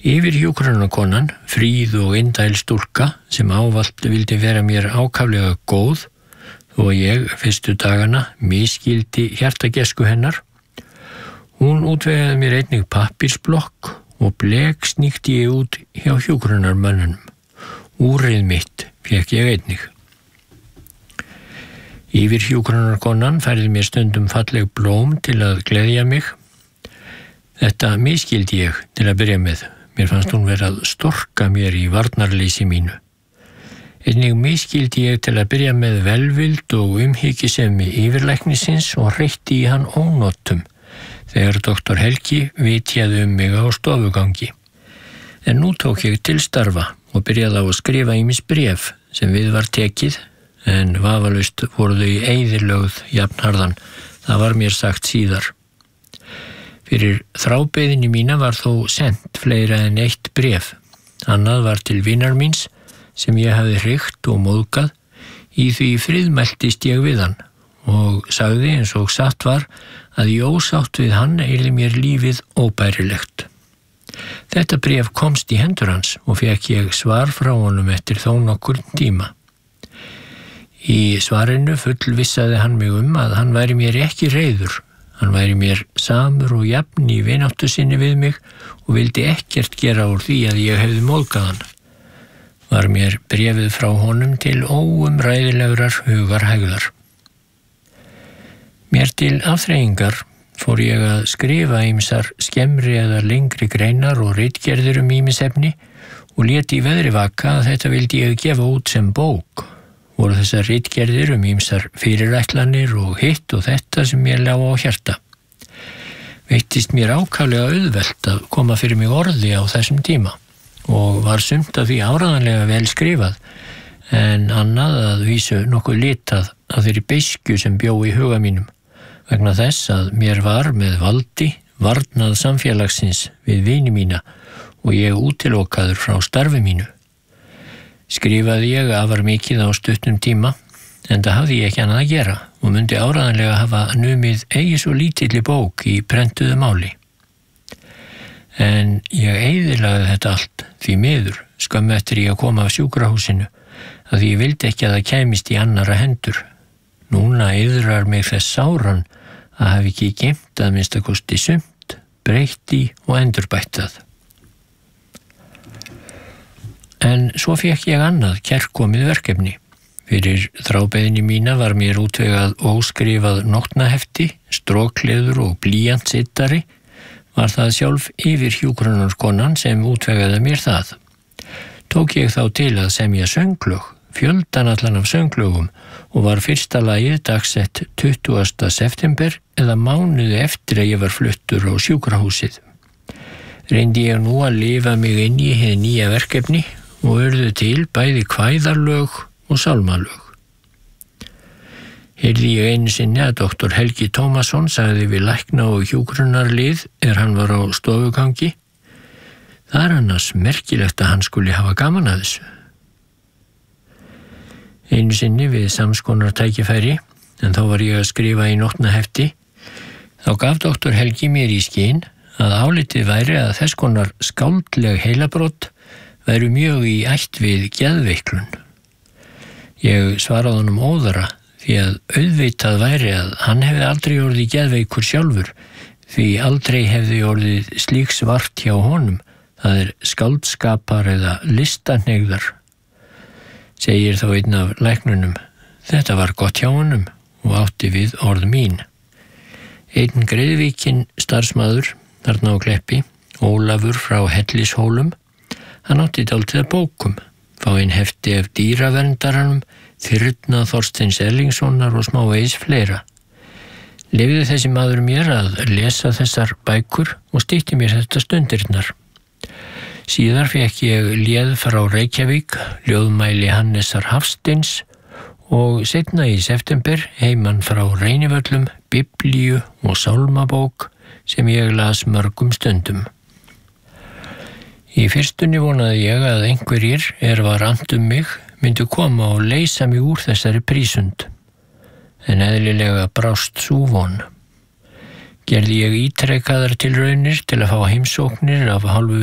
Yfirhjúkrunarkonan, fríð og indæl stúlka sem ávallt vildi vera mér ákaflega góð, þó ég fyrstu dagana misskildi hjartagesku hennar. Hún útvegaði mér einnig pappírsblokk og blek sníkti ég út hjá hjúkrunarmönnunum. Úrið mitt fékk ég einnig. Yfirhjúkrunarkonan færði mér stundum falleg blóm til að gleðja mig. Þetta misskildi ég til að byrja með. Mér fannst hún vera að storka mér í varnarleysi mínu. Einnig misskildi ég til að byrja með velvild og umhyggjusemi yfirlæknisins og hreytti í hann ónotum þegar doktor Helgi vitjaði mig á stofugangi. En nú tók ég til starfa og byrjaði á að skrifa ýmis bréf sem við var tekið, en vafalaust voru þau eyðilögð jafnharðan. Það var mér sagt síðar. Fyrir þrábeiðinni mína var þó sent fleira en eitt bréf. Annað var til vinar míns sem ég hafði hrygt og móðgað. Í því friðmæltist ég við hann og sagði eins og satt var að í ósátt við hann yrði mér lífið óbærilegt. Þetta bréf komst í hendur hans og fékk ég svar frá honum eftir þó nokkurn tíma. Í svarinu fullvissaði hann mig að hann væri mér ekki reiður. Hann væri mér samur og jafn í vináttu sinni við mig og vildi ekkert gera úr því að ég hefði móðgað hann. Var mér bréfið frá honum til óumræðilegrar hugarhægðar. Mér til afþreyingar fór ég að skrifa ýmsar skemmri eða lengri greinar og ritgerðir ýmis efni og lét í veðri vaka að þetta vildi ég gefa út sem bók. Voru þessar ritgerðir ýmsar fyrirætlanir og hitt og þetta sem mér lá á hjarta. Veittist mér ákaflega auðvelt að koma fyrir mig orði á þessum tíma og var sumt af því áreiðanlega vel skrifað, en annað að vísu nokkuð litað af þeirri beiskju sem bjó í huga mínum, vegna þess að mér var með valdi varnað samfélagsins við vini mína og ég útilokaður frá starfi mínu. Skrifaði ég afar mikið á stuttum tíma, enda hafði ég ekki annað að gera og mundi áreiðanlega hafa numið eigi svo lítilli bók í prentuðu máli. En ég eyðilagði þetta allt því miður skömmu eftir ég að koma af sjúkrahúsinu, að því ég vildi ekki að það kæmist í annarra hendur. Núna eyðrar mig þess sáran að hafa ekki geymt að minnstakosti sumt, breytt í og endurbætt það. En svo fékk ég annað kærkomið verkefni. Fyrir þrábeiðinni mína var mér útvegað óskrifað nótnahefti, strókleður og blýantsittari. Var það sjálf yfirhjúkrunarkonan sem útvegaði mér það. Tók ég þá til að semja sönglög, fjöldan allan af sönglögum, og var fyrsta lagið dagsett 20. september eða mánuði eftir að ég var fluttur á sjúkrahúsið. Reyndi ég nú að lifa mig inn í hið nýja verkefni og urðu til bæði kvæðarlög og sálmalög. Heyrði ég einu sinni að doktor Helgi Tómasson sagði við lækna og hjúkrunarlið hann var á stofugangi: það annars merkilegt að hann skuli hafa gaman að þessu. Einu sinni við samskonar tækifæri, en þá var ég að skrifa í nótnahefti, þá gaf doktor Helgi mér í skyn að álitið væri að þess konar skáldleg heilabrot væru mjög í ætt við geðveiklun. Ég svaraði honum óðara því að auðvitað væri að hann hefði aldrei orðið geðveikur sjálfur, því aldrei hefði orðið slík svart hjá honum, það skáldskapar eða listanhneigðar. Segir þá einn af læknunum: þetta var gott hjá honum og átti við orð mín. Einn Greiðvíkin starfsmaður þarna á Kleppi, Ólafur frá Hellishólum, hann átti dálítið bókum, fá einn hefti af dýraverndaranum, Þyrna Þorsteins Erlingssonar og smávegis fleira. Leyfði þessi maður mér að lesa þessar bækur og stytti mér þetta stundirnar. Síðar fékk ég léð frá Reykjavík, ljóðmæli Hannesar Hafsteins, og seinna í september heiman frá Reynivöllum, biblíu og sálmabók sem ég las mörgum stundum. Í fyrstunni vonaði ég að einhverjir var annt mig myndu koma og leysa mig úr þessari prísund, en eðlilega brást sú von. Gerði ég ítrekkaðar tilraunir til að fá heimsóknir af hálfu